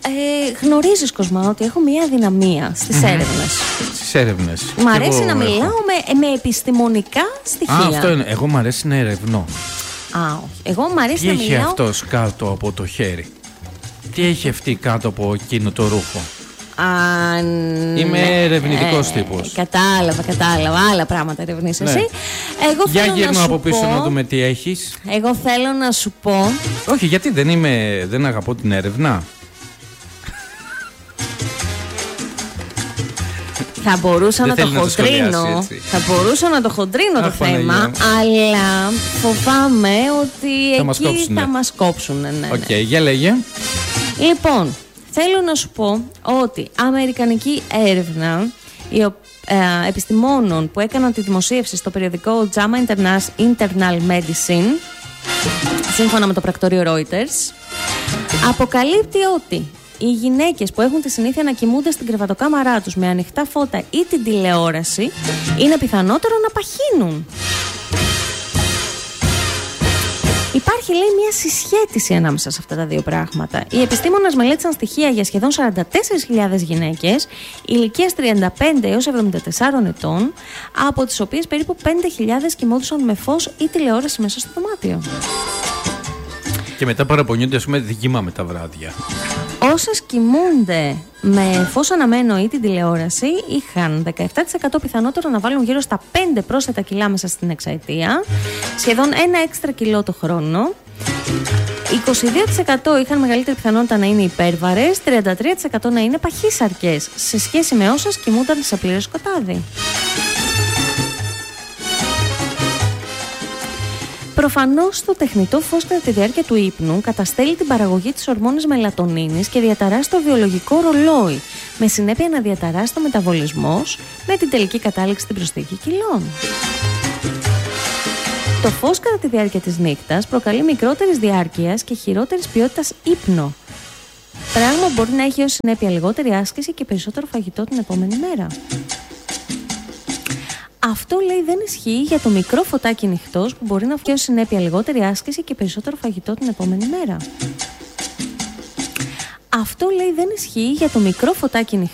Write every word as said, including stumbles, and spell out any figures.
Ε, γνωρίζεις, Κοσμά, ότι έχω μία αδυναμία στις mm-hmm. έρευνες. Στις έρευνες. Μ' αρέσει να μιλάω με, με επιστημονικά στοιχεία. Α, αυτό είναι. Εγώ μ' αρέσει να ερευνώ. Α, όχι. Εγώ μ' αρέσει Τι να έχει μιλάω. αυτός κάτω από το χέρι? Τι έχει αυτή κάτω από εκείνο το ρούχο? Α, Είμαι ναι, ερευνητικός ε, τύπος. Κατάλαβα, κατάλαβα. Άλλα πράγματα ερευνείς Ναι. εσύ. Εγώ Για θέλω γύρνα να σου από πίσω πω, να δούμε τι έχεις. Εγώ θέλω να σου πω. Όχι, γιατί δεν είμαι, δεν αγαπώ την έρευνα. Θα μπορούσα Δεν να το θέλει να το χοντρίνω. σχολιάσει, έτσι. Θα μπορούσα να το χοντρίνω το Αχ, Παναγία θέμα, μου. αλλά φοβάμαι ότι Θα μας εκεί κόψουνε. θα μας κόψουν. Ναι, ναι. Οκ, okay, για λέγε. Λοιπόν, θέλω να σου πω ότι αμερικανική έρευνα η, ο- ε, επιστημόνων που έκαναν τη δημοσίευση στο περιοδικό JAMA Interna- Internal Medicine, σύμφωνα με το πρακτορείο Reuters, αποκαλύπτει ότι οι γυναίκες που έχουν τη συνήθεια να κοιμούνται στην κρεβατοκάμαρά τους με ανοιχτά φώτα ή την τηλεόραση είναι πιθανότερο να παχύνουν. Υπάρχει, λέει, μια συσχέτιση ανάμεσα σε αυτά τα δύο πράγματα. Οι επιστήμονες μελέτησαν στοιχεία για σχεδόν σαράντα τέσσερις χιλιάδες γυναίκες ηλικίας τριάντα πέντε έως εβδομήντα τέσσερα ετών, από τις οποίες περίπου πέντε χιλιάδες κοιμόντουσαν με φως ή τηλεόραση μέσα στο δωμάτιο. Και μετά παραπονιούνται, ας πούμε, δεν κοιμάμαι τα βράδια. Όσες κοιμούνται με φως αναμένο ή την τηλεόραση είχαν δεκαεπτά τοις εκατό πιθανότερο να βάλουν γύρω στα πέντε πρόσθετα κιλά μέσα στην εξαετία, σχεδόν ένα έξτρα κιλό το χρόνο. είκοσι δύο τοις εκατό είχαν μεγαλύτερη πιθανότητα να είναι υπέρβαρες, τριάντα τρία τοις εκατό να είναι παχύσαρκες, σε σχέση με όσες κοιμούνταν σε πλήρες σκοτάδι. Προφανώς το τεχνητό φως κατά τη διάρκεια του ύπνου καταστέλει την παραγωγή της ορμόνης μελατονίνης και διαταράσσει το βιολογικό ρολόι, με συνέπεια να διαταράσσει το μεταβολισμός, με την τελική κατάληξη στην προσθήκη κιλών. Το φως κατά τη διάρκεια της νύχτας προκαλεί μικρότερης διάρκειας και χειρότερης ποιότητας ύπνο. Πράγμα μπορεί να έχει ως συνέπεια λιγότερη άσκηση και περισσότερο φαγητό την επόμενη μέρα. Αυτό, λέει, δεν ισχύει για το μικρό φωτάκι νυχτός που μπορεί να βγει ως συνέπεια λιγότερη άσκηση και περισσότερο φαγητό την επόμενη μέρα. Αυτό, λέει, δεν ισχύει για το μικρό φωτάκι νυχτός